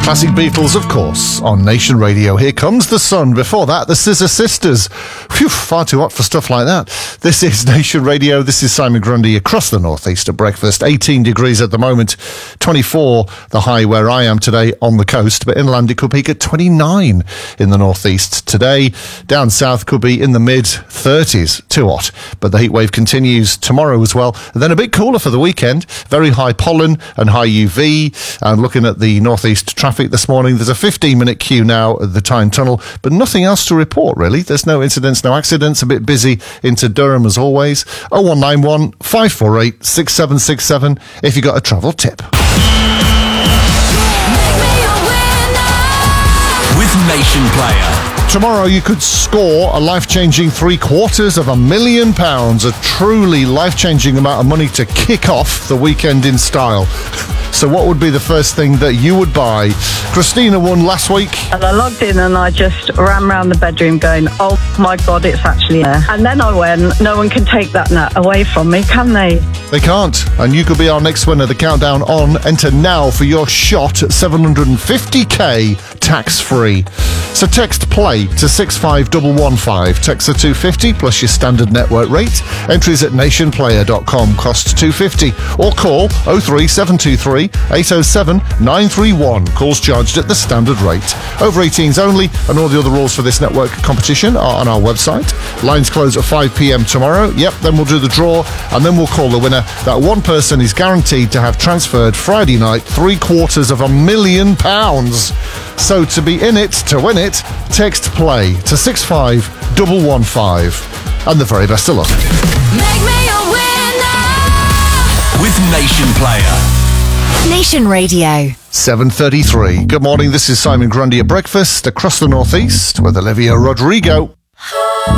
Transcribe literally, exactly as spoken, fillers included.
Classic Beatles, of course, on Nation Radio. Here Comes the Sun. Before that, the Scissor Sisters. Phew, far too hot for stuff like that. This is Nation Radio. This is Simon Grundy across the northeast at breakfast. eighteen degrees at the moment, twenty-four the high where I am today on the coast, but inland it could peak at twenty-nine in the northeast today. Down south could be in the mid thirties. Too hot, but the heat wave continues tomorrow as well. And then a bit cooler for the weekend. Very high pollen and high U V. And looking at the northeast traffic this morning, there's a fifteen minute queue now at the Tyne Tunnel, but nothing else to report really. There's no incidents, no accidents. A bit busy into Durham as always. oh one nine one, five four eight, six seven six seven if you got a travel tip. With Nation Player. Tomorrow you could score a life-changing three quarters of a million pounds, a truly life-changing amount of money to kick off the weekend in style. So what would be the first thing that you would buy? Christina won last week. And I logged in and I just ran around the bedroom going, oh my God, it's actually there. And then I went, no one can take that net away from me, can they? They can't. And you could be our next winner. The countdown on. Enter now for your shot at seven hundred fifty k tax-free. So text play to six five one one five. Text the two fifty plus your standard network rate. Entries at nation player dot com. Cost two fifty. Or call oh three seven two three, eight oh seven, nine three one. Calls charged at the standard rate. Over eighteens only, and all the other rules for this network competition are on our website. Lines close at five p.m. tomorrow. Yep, then we'll do the draw, and then we'll call the winner. That one person is guaranteed to have transferred Friday night three quarters of a million pounds. So to be in it, to win it, text play to six five one one five. And the very best of luck. Make me a winner with Nation Player. Nation Radio. seven thirty-three. Good morning, this is Simon Grundy at breakfast across the northeast with Olivia Rodrigo.